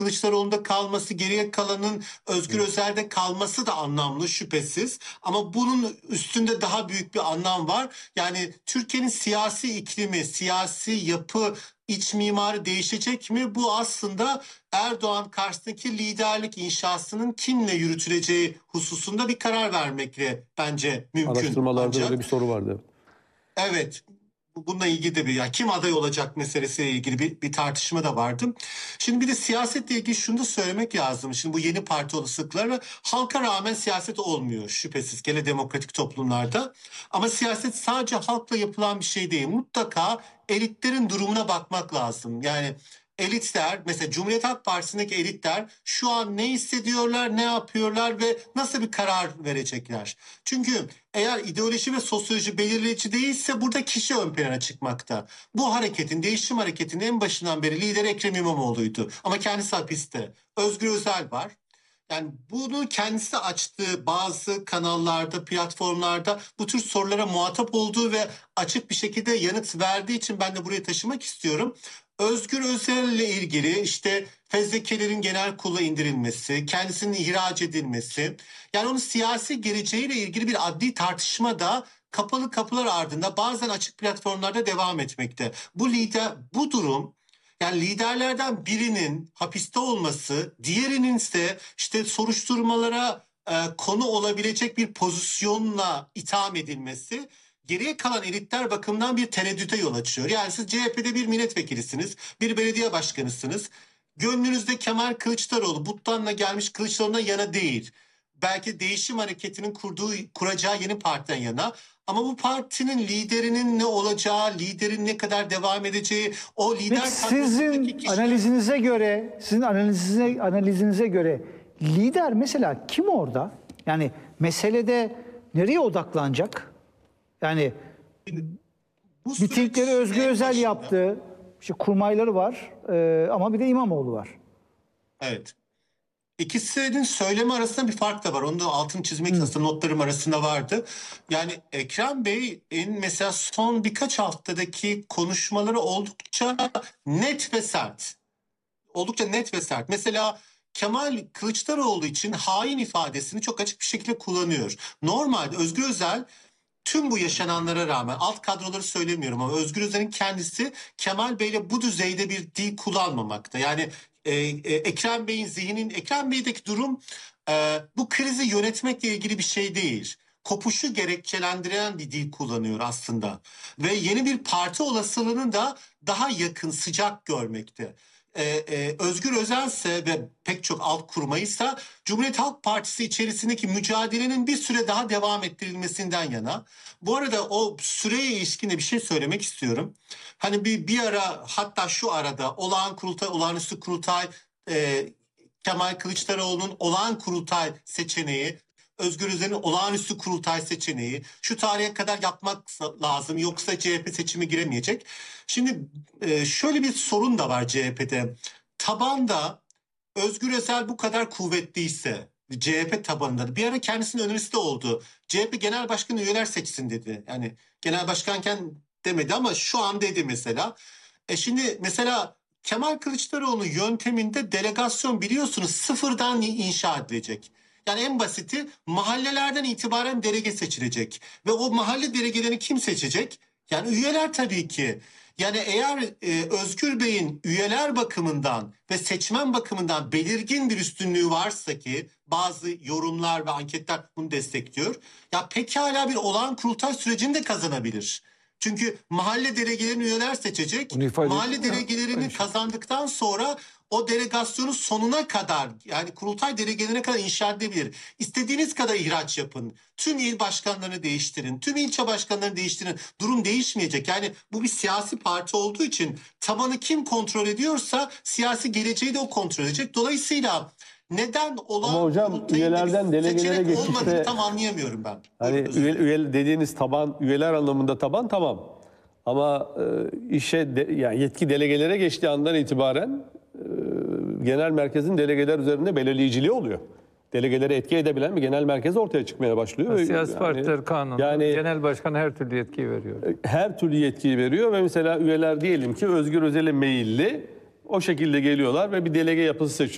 Kılıçdaroğlu'nda kalması, geriye kalanın Özgür Özel'de kalması da anlamlı şüphesiz. Ama bunun üstünde daha büyük bir anlam var. Yani Türkiye'nin siyasi iklimi, siyasi yapı, iç mimarı değişecek mi? Bu aslında Erdoğan karşısındaki liderlik inşasının kimle yürütüleceği hususunda bir karar vermekle bence mümkün. Araştırmalarda Ancak öyle bir soru vardı. evet, bununla ilgili de yani kim aday olacak meselesiyle ilgili bir tartışma da vardı. Şimdi bir de siyasetle ilgili şunu da söylemek lazım. Şimdi bu yeni parti olasılıkları halka rağmen siyaset olmuyor şüphesiz gene demokratik toplumlarda. Ama siyaset sadece halkla yapılan bir şey değil. Mutlaka elitlerin durumuna bakmak lazım. Yani elitler, mesela Cumhuriyet Halk Partisi'ndeki elitler şu an ne hissediyorlar, ne yapıyorlar ve nasıl bir karar verecekler? Çünkü eğer ideoloji ve sosyoloji belirleyici değilse burada kişi ön plana çıkmakta. Bu hareketin, değişim hareketinin en başından beri lideri Ekrem İmamoğlu'ydu. Ama kendisi hapiste. Özgür Özel var. Yani bunu kendisi açtığı bazı kanallarda, platformlarda bu tür sorulara muhatap olduğu ve açık bir şekilde yanıt verdiği için ben de buraya taşımak istiyorum. Özgür Özel'le ilgili işte fezlekelerin genel kurula indirilmesi, kendisinin ihraç edilmesi, yani onun siyasi geleceğiyle ilgili bir adli tartışma da kapalı kapılar ardında bazen açık platformlarda devam etmekte. Bu durum yani liderlerden birinin hapiste olması, diğerinin ise işte soruşturmalara konu olabilecek bir pozisyonla itham edilmesi geriye kalan elitler bakımından bir tereddüte yol açıyor. Yani siz CHP'de bir milletvekilisiniz, bir belediye başkanısınız. Gönlünüzde Kemal Kılıçdaroğlu, Buttan'la gelmiş Kılıçdaroğlu'na yana değil. Belki değişim hareketinin kuracağı yeni partiden yana. Ama bu partinin liderinin ne olacağı, liderin ne kadar devam edeceği, o lider sizin analizinize göre lider mesela kim orada? Yani meselede nereye odaklanacak? Yani mitingleri Özgür Özel yaptı. İşte kurmayları var ama bir de İmamoğlu var. Evet. İkisinin söylemi arasında bir fark da var. Onu da altını çizmek aslında notlarım arasında vardı. Yani Ekrem Bey'in mesela son birkaç haftadaki konuşmaları oldukça net ve sert. Oldukça net ve sert. Mesela Kemal Kılıçdaroğlu için hain ifadesini çok açık bir şekilde kullanıyor. Normalde Özgür Özel tüm bu yaşananlara rağmen alt kadroları söylemiyorum ama Özgür Özel'in kendisi Kemal Bey'le bu düzeyde bir dil kullanmamakta. Yani Ekrem Bey'deki durum bu krizi yönetmekle ilgili bir şey değil. Kopuşu gerekçelendiren bir dil kullanıyor aslında. Ve yeni bir parti olasılığını da daha yakın, sıcak görmekte. Özgür Özel'se ve pek çok alt kurmaysa Cumhuriyet Halk Partisi içerisindeki mücadelenin bir süre daha devam ettirilmesinden yana. Bu arada o süreye ilişkin de bir şey söylemek istiyorum. Hani bir ara, hatta şu arada olağanüstü kurultay, Kemal Kılıçdaroğlu'nun olağan kurultay seçeneği, Özgür Özel'in olağanüstü kurultay seçeneği, şu tarihe kadar yapmak lazım yoksa CHP seçimi giremeyecek. Şimdi şöyle bir sorun da var CHP'de. Tabanda Özgür Özel bu kadar kuvvetliyse, CHP tabanında bir ara kendisinin önerisi de oldu. CHP genel başkan üyeler seçsin dedi. Yani genel başkanken demedi ama şu an dedi mesela. Şimdi mesela Kemal Kılıçdaroğlu yönteminde delegasyon biliyorsunuz sıfırdan inşa edilecek. Yani en basiti mahallelerden itibaren delege seçilecek. Ve o mahalle delegelerini kim seçecek? Yani üyeler tabii ki. Yani eğer Özgür Bey'in üyeler bakımından ve seçmen bakımından belirgin bir üstünlüğü varsa ki bazı yorumlar ve anketler bunu destekliyor. Ya pekala bir olağan kurultay sürecini de kazanabilir. Çünkü mahalle delegelerini üyeler seçecek. Mahalle delegelerini kazandıktan sonra o delegasyonu sonuna kadar yani kurultay delegelerine kadar inşa edebilir. İstediğiniz kadar ihraç yapın. Tüm il başkanlarını değiştirin. Tüm ilçe başkanlarını değiştirin. Durum değişmeyecek. Yani bu bir siyasi parti olduğu için tabanı kim kontrol ediyorsa siyasi geleceği de o kontrol edecek. Dolayısıyla neden ama hocam üyelerden delegelere geçişte tam anlayamıyorum ben. Hani üye dediğiniz taban, üyeler anlamında taban tamam. Ama yani yetki delegelere geçtiği andan itibaren genel merkezin delegeler üzerinde belirleyiciliği oluyor. Delegeleri etki edebilen bir genel merkez ortaya çıkmaya başlıyor. Siyasi partiler kanunu, yani genel başkan her türlü yetkiyi veriyor. Her türlü yetkiyi veriyor ve mesela üyeler diyelim ki Özgür Özel'e meyilli o şekilde geliyorlar ve bir delege yapısı seçiyor.